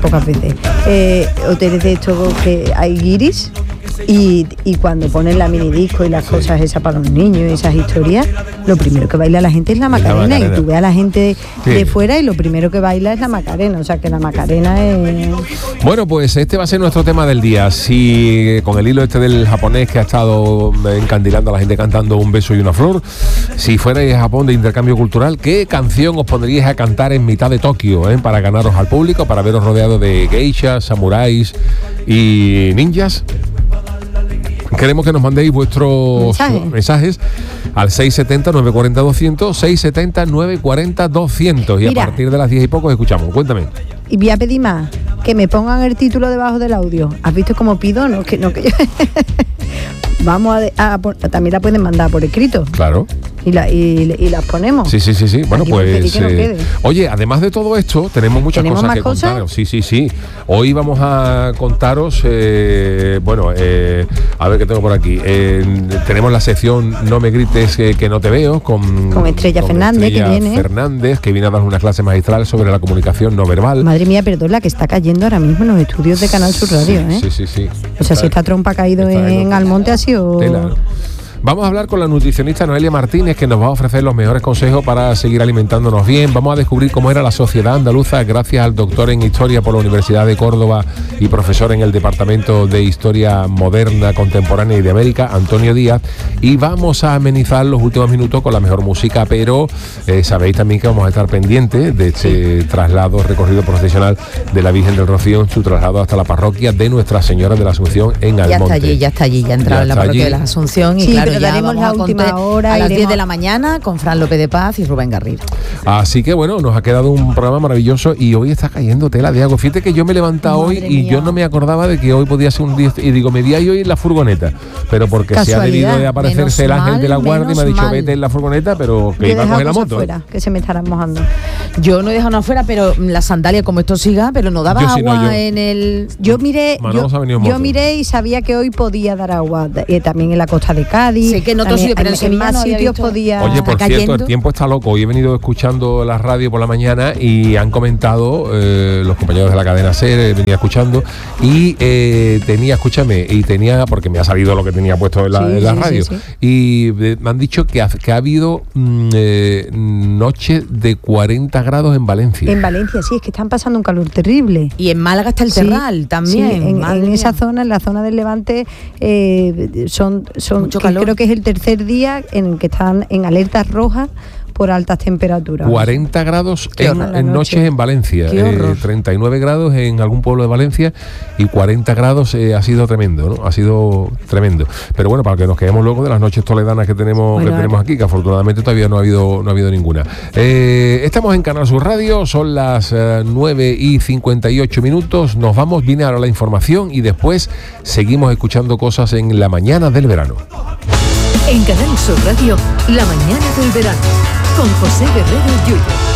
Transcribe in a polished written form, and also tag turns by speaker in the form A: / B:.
A: pocas veces. Hoteles de estos que hay guiris. Y cuando ponen la minidisco y las cosas esas para los niños y esas historias, lo primero que baila la gente es la Macarena. Y tú ves a la gente de fuera y lo primero que baila es la Macarena. O sea que la Macarena es...
B: Bueno, pues este va a ser nuestro tema del día. Si con el hilo este del japonés que ha estado encandilando a la gente cantando Un beso y una flor, si fuerais a Japón de intercambio cultural, ¿qué canción os pondríais a cantar en mitad de Tokio, para ganaros al público, para veros rodeados de geishas, samuráis y ninjas? Queremos que nos mandéis vuestros mensajes al 670-940-200, 670-940-200 y mira, a partir de las 10 y poco escuchamos. Cuéntame.
A: Y voy a pedir más, que me pongan el título debajo del audio. ¿Has visto cómo pido? No, que vamos también la pueden mandar por escrito.
B: Claro.
A: Y las ponemos.
B: Sí. Bueno, pues oye, además de todo esto, tenemos muchas cosas que contaros. Sí. Hoy vamos a contaros, a ver qué tengo por aquí. Tenemos la sección No me grites que no te veo con
A: Estrella Fernández, que viene.
B: Fernández, que viene a dar una clase magistral sobre la comunicación no verbal.
A: Madre mía, perdón, la que está cayendo ahora mismo en los estudios de Canal Sur Radio,
B: Sí.
A: O sea, si esta trompa ha caído en Almonte ha sido...
B: Tela. Vamos a hablar con la nutricionista Noelia Martínez, que nos va a ofrecer los mejores consejos para seguir alimentándonos bien. Vamos a descubrir cómo era la sociedad andaluza gracias al doctor en Historia por la Universidad de Córdoba y profesor en el Departamento de Historia Moderna, Contemporánea y de América, Antonio Díaz. Y vamos a amenizar los últimos minutos con la mejor música, pero sabéis también que vamos a estar pendientes de este traslado, recorrido profesional de la Virgen del Rocío, en su traslado hasta la parroquia de Nuestra Señora de la Asunción en Almonte.
C: Ya está allí, ya ha entrado en la parroquia de la Asunción y claro, ya
A: daremos la última hora
C: a las 10 de la mañana con Fran López de Paz y Rubén Garrido.
B: Así que bueno, nos ha quedado un programa maravilloso y hoy está cayendo tela de agua. Fíjate que yo me he levantado hoy y yo no me acordaba de que hoy podía ser un día y digo, me vi ahí hoy en la furgoneta, pero porque se ha debido de aparecerse el ángel de la guardia y me ha dicho vete en la furgoneta, pero que iba a coger la moto.
A: Afuera, que se me estarán mojando.
C: Yo no he dejado nada afuera, pero la sandalia como esto siga, pero no daba agua en el...
A: Yo miré y sabía que hoy podía dar agua, también en la costa de Cádiz.
C: Sé que en otros sitios, pero
A: en más sitios podía...
B: Oye, por cierto, el tiempo está loco. Hoy he venido escuchando la radio por la mañana y han comentado los compañeros de la cadena SER, venía escuchando y tenía, porque me ha salido lo que tenía puesto en la radio, y me han dicho que ha habido noches de 40 grados en Valencia.
A: En Valencia, sí, es que están pasando un calor terrible.
C: Y en Málaga está el Terral también.
A: Sí, en esa zona, en la zona del Levante, son creo que es el tercer día en el que están en alertas rojas por altas temperaturas.
B: 40 grados en noches en Valencia, 39 grados en algún pueblo de Valencia y 40 grados ha sido tremendo, ¿no? Ha sido tremendo. Pero bueno, para que nos quedemos luego de las noches toledanas que tenemos aquí, que afortunadamente todavía no ha habido ninguna. Estamos en Canal Sur Radio, son las 9:58. Nos vamos, viene ahora la información y después seguimos escuchando cosas en la mañana del verano.
D: En Canal Sur Radio, la mañana del verano, con José Guerrero Yuyo.